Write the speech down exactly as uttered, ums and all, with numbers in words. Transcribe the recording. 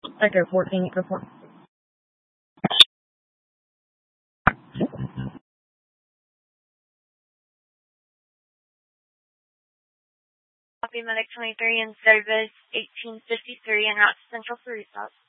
Sector fourteen, report. Copy Medic twenty-three in service eighteen fifty-three en route to Central for restock.